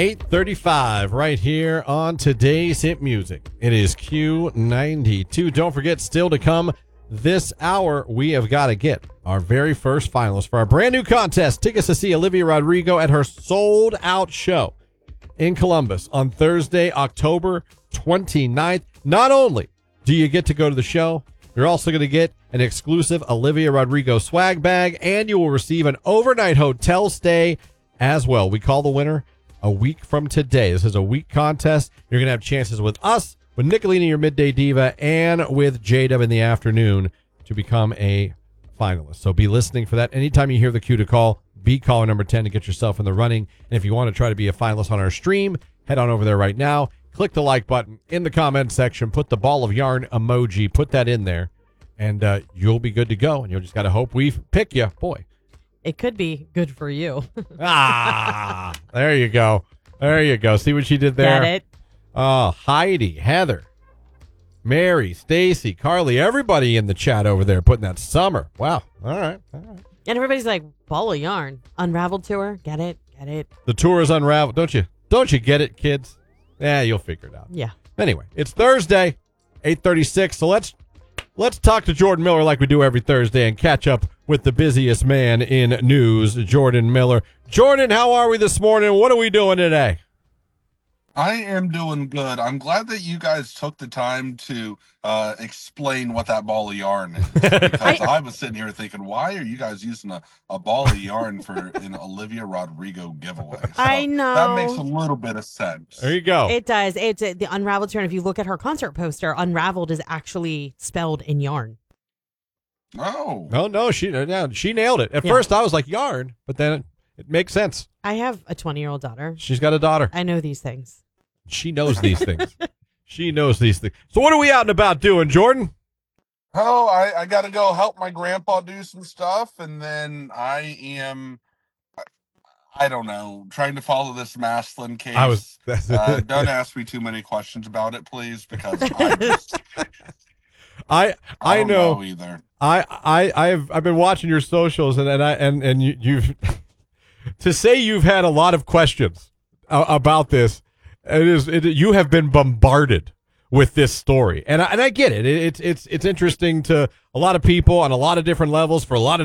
8:35 right here on today's hit music. It is Q92. Don't forget, still to come this hour, we have got to get our very first finalist for our brand new contest. Tickets to see Olivia Rodrigo at her sold out show in Columbus on Thursday, October 29th. Not only do you get to go to the show, you're also going to get an exclusive Olivia Rodrigo swag bag, and you will receive an overnight hotel stay as well. We call the winner a week from today. This is a week contest. You're going to have chances with us, with Nicolina, your midday diva, and with J-Dub in the afternoon to become a finalist. So be listening for that. Anytime you hear the cue to call, be caller number 10 to get yourself in the running. And if you want to try to be a finalist on our stream, head on over there right now. Click the like button in the comment section. Put the ball of yarn emoji. Put that in there, and you'll be good to go. And you'll just got to hope we pick you. Boy. It could be good for you. There you go. There you go. See what she did there? Get it? Oh, Heidi, Heather, Mary, Stacy, Carly, everybody in the chat over there putting that summer. Wow. All right. And everybody's like, ball of yarn. Unraveled tour. Get it? Get it? The tour is unraveled. Don't you get it, kids? Yeah, you'll figure it out. Yeah. Anyway, it's Thursday, 8:36. So let's talk to Jordan Miller like we do every Thursday and catch up with the busiest man in news, Jordan Miller. Jordan, how are we this morning? What are we doing today? I am doing good. I'm glad that you guys took the time to explain what that ball of yarn is. Because I was sitting here thinking, why are you guys using a ball of yarn for an Olivia Rodrigo giveaway? So I know. That makes a little bit of sense. There you go. It does. It's the Unraveled tour. And if you look at her concert poster, Unraveled is actually spelled in yarn. Oh. No, she nailed it. At first, I was like yarn, but then it makes sense. I have a 20-year-old daughter. She's got a daughter. I know these things. She knows these things. She knows these things. So what are we out and about doing, Jordan? Oh, I got to go help my grandpa do some stuff, and then I am, I don't know, trying to follow this Maslin case. Don't ask me too many questions about it, please, because I don't know either. I've been watching your socials, and you've to say you've had a lot of questions about this. You have been bombarded with this story, and I get it. It's interesting to a lot of people on a lot of different levels for a lot of